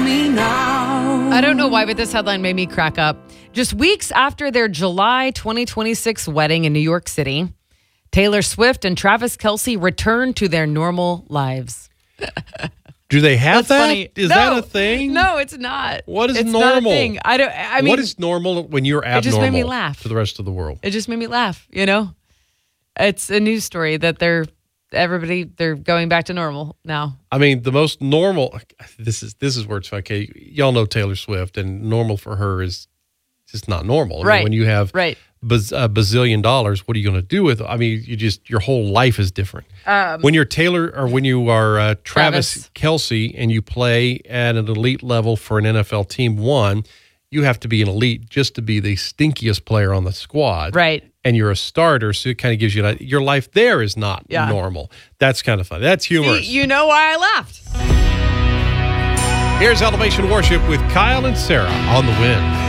me now. I don't know why, but this headline made me crack up. Just weeks after their July 2026 wedding in New York City, Taylor Swift and Travis Kelce returned to their normal lives. Do they have That's that? funny. Is No, that a thing? No, it's not. What is it's normal? Not a thing. I mean, what is normal when you're abnormal? It just made me laugh. To the rest of the world. It just made me laugh, you know? It's a news story that they're going back to normal now. I mean, the most normal, this is where it's okay. Y'all know Taylor Swift, and normal for her is just not normal. I mean, Right. when you have Right. a bazillion dollars, what are you going to do with it? I mean, your whole life is different. When you're Taylor, or when you are Travis Kelce and you play at an elite level for an NFL team, you have to be an elite just to be the stinkiest player on the squad. Right. And you're a starter, so it kind of gives you your life there is not normal. That's kind of funny. That's humorous. You know why I laughed. Here's Elevation Worship with Kyle and Sarah on the Win.